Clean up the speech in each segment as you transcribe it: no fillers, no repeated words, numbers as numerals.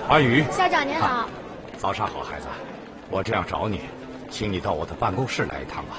阿宇， 校长您好。 早上好，孩子。我这样找你，请你到我的办公室来一趟吧。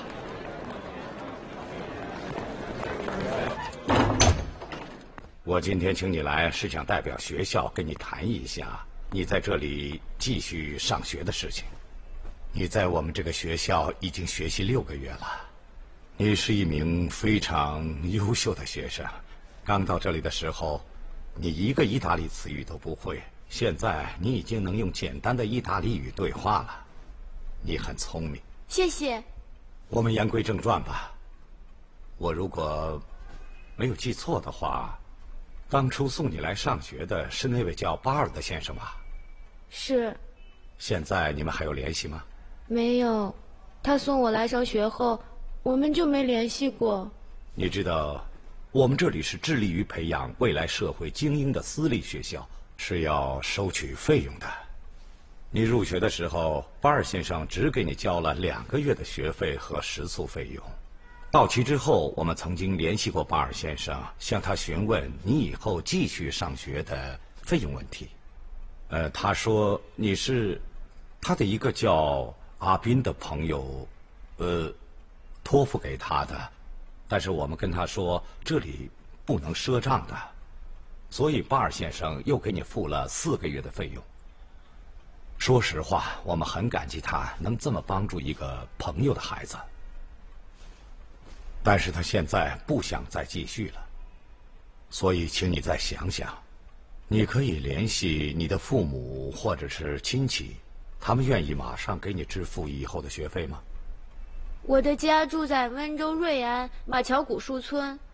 我今天请你来，是想代表学校跟你谈一下你在这里继续上学的事情。你在我们这个学校已经学习6个月了，你是一名非常优秀的学生。刚到这里的时候，你一个意大利词语都不会，现在你已经能用简单的意大利语对话了。你很聪明。 谢谢。 我们言归正传吧。我如果没有记错的话，当初送你来上学的是那位叫巴尔的先生吧？ 是。 现在你们还有联系吗？ 没有，他送我来上学后，我们就没联系过。 你知道，我们这里是致力于培养未来社会精英的私立学校，是要收取费用的。你入学的时候，巴尔先生只给你交了2个月的学费和食宿费用。到期之后，我们曾经联系过巴尔先生，向他询问你以后继续上学的费用问题。他说你是他的一个叫阿宾的朋友，托付给他的，但是我们跟他说这里不能赊账的，所以巴尔先生又给你付了4个月的费用。说实话，我们很感激他能这么帮助一个朋友的孩子，但是他现在不想再继续了，所以请你再想想，你可以联系你的父母或者是亲戚，他们愿意马上给你支付以后的学费吗？ 我的家住在温州瑞安马桥古树村，